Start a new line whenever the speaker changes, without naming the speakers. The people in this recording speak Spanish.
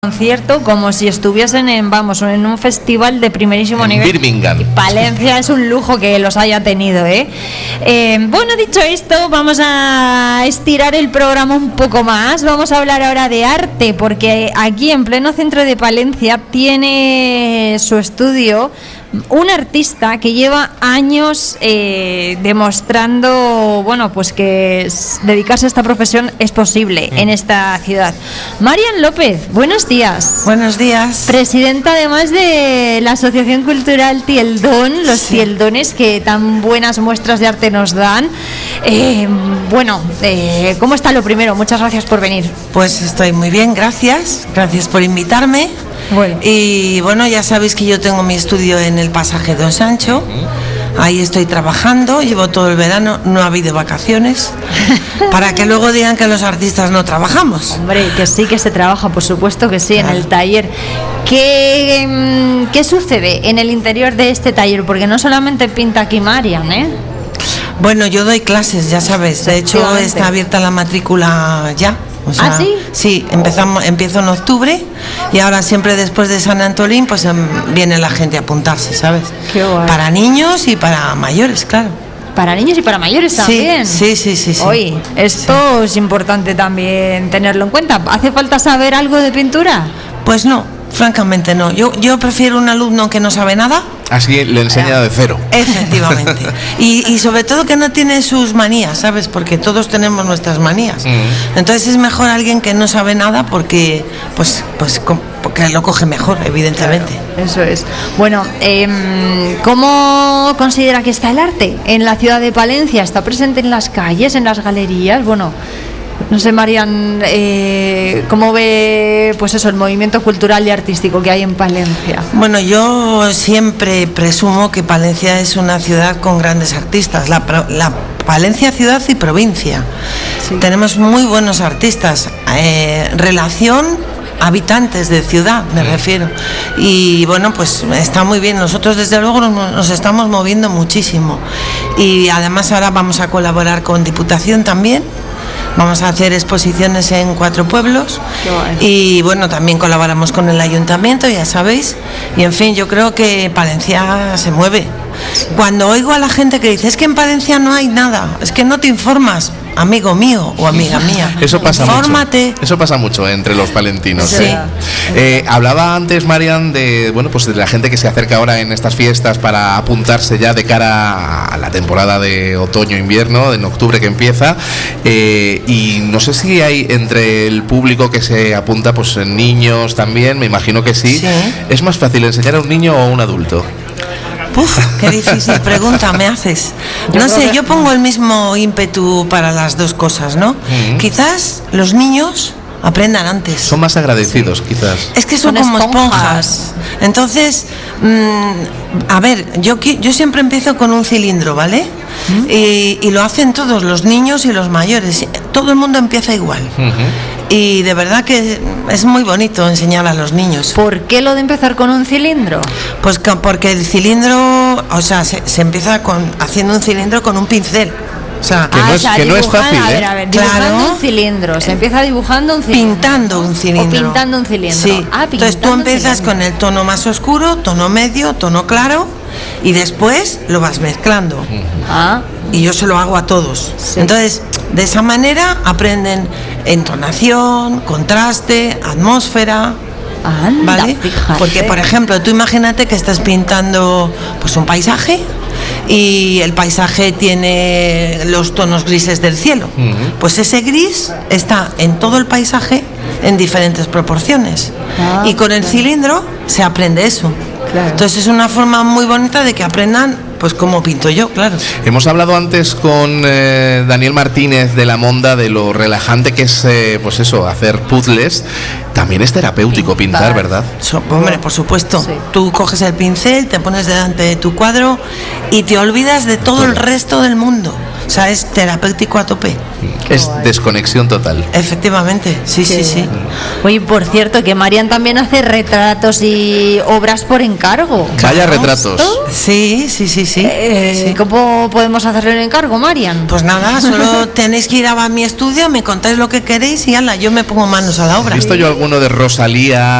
concierto como si estuviesen en un festival de primerísimo nivel.
Birmingham.
Palencia es un lujo que los haya tenido, Bueno, dicho esto, vamos a estirar el programa un poco más. Vamos a hablar ahora de arte, porque aquí en pleno centro de Palencia tiene su estudio un artista que lleva años demostrando, pues que dedicarse a esta profesión es posible en esta ciudad. Marian López, buenos días.
Buenos días.
Presidenta además de la Asociación Cultural Tieldón, los Tieldones que tan buenas muestras de arte nos dan. ¿Cómo está lo primero? Muchas gracias por venir.
Pues estoy muy bien, gracias por invitarme.
Bueno.
Y bueno, ya sabéis que yo tengo mi estudio en el pasaje Don Sancho. Ahí estoy trabajando, llevo todo el verano, no ha habido vacaciones, para que luego digan que los artistas no trabajamos.
Hombre, que sí que se trabaja, por supuesto que sí, claro. En el taller. ¿Qué sucede en el interior de este taller? Porque no solamente pinta aquí Marian,
Bueno, yo doy clases, ya sabes, de hecho está abierta la matrícula ya.
¿Ah, sí?
Sí, empiezo en octubre y ahora siempre después de San Antolín pues viene la gente a apuntarse, ¿sabes?
Qué guay.
Para niños y para mayores, claro.
Para niños y para mayores también.
Sí.
Oye, esto es importante también tenerlo en cuenta. ¿Hace falta saber algo de pintura?
Pues no, francamente no. Yo prefiero un alumno que no sabe nada.
Así le enseña de cero.
Efectivamente. Y sobre todo que no tiene sus manías, ¿sabes? Porque todos tenemos nuestras manías. Entonces es mejor alguien que no sabe nada porque porque lo coge mejor, evidentemente.
Claro, eso es. Bueno, ¿cómo considera que está el arte en la ciudad de Palencia? ¿Está presente en las calles, en las galerías? Bueno, no sé, Marian, ¿cómo ve el movimiento cultural y artístico que hay en Palencia?
Bueno, yo siempre presumo que Palencia es una ciudad con grandes artistas, la Palencia ciudad y provincia. Sí. Tenemos muy buenos artistas, relación habitantes de ciudad, me refiero. Y bueno, pues está muy bien. Nosotros desde luego nos estamos moviendo muchísimo. Y además ahora vamos a colaborar con Diputación también. Vamos a hacer exposiciones en 4 pueblos y bueno, también colaboramos con el ayuntamiento, ya sabéis, y en fin, yo creo que Palencia se mueve. Cuando oigo a la gente que dice, es que en Palencia no hay nada, es que no te informas, amigo mío o amiga mía,
eso pasa
infórmate.
Mucho. Eso pasa mucho entre los palentinos.
Sí.
Hablaba antes, Marian, de la gente que se acerca ahora en estas fiestas para apuntarse ya de cara a la temporada de otoño-invierno, en octubre que empieza, y no sé si hay entre el público que se apunta, niños también, me imagino que sí. ¿Es más fácil enseñar a un niño o a un adulto?
Qué difícil pregunta me haces. No sé, yo pongo el mismo ímpetu para las dos cosas, ¿no? Quizás los niños aprendan antes.
Son más agradecidos, quizás.
Es que son como esponjas. Entonces, a ver, yo siempre empiezo con un cilindro, ¿vale? Y lo hacen todos, los niños y los mayores. Todo el mundo empieza igual. Y de verdad que es muy bonito enseñar a los niños.
¿Por qué lo de empezar con un cilindro?
Pues porque el cilindro, se empieza haciendo un cilindro con un pincel.
Que no es fácil,
A ver, dibujando un cilindro. Se empieza dibujando un cilindro.
Pintando un cilindro.
O pintando un cilindro.
Sí. Entonces tú empiezas con el tono más oscuro, tono medio, tono claro, y después lo vas mezclando. Y yo se lo hago a todos. Sí. Entonces, de esa manera aprenden entonación, contraste, atmósfera.
Anda,
¿vale?
Fíjate.
Porque, por ejemplo, tú imagínate que estás pintando un paisaje y el paisaje tiene los tonos grises del cielo. Pues ese gris está en todo el paisaje en diferentes proporciones. Y con el cilindro se aprende eso. Claro. Entonces es una forma muy bonita de que aprendan cómo pinto yo, claro. Hemos
hablado antes con Daniel Martínez de La Monda de lo relajante que es hacer puzzles. También es terapéutico pintar, ¿verdad?
Hombre, por supuesto. Sí. Tú coges el pincel, te pones delante de tu cuadro y te olvidas de todo el resto del mundo. O sea, es terapéutico a tope.
Es desconexión total.
Efectivamente, sí.
Oye, por cierto, que Marian también hace retratos y obras por encargo.
Vaya retratos.
Sí.
¿Cómo podemos hacerle el encargo, Marian?
Pues nada, solo tenéis que ir a mi estudio, me contáis lo que queréis y ala, yo me pongo manos a la obra.
He visto yo alguno de Rosalía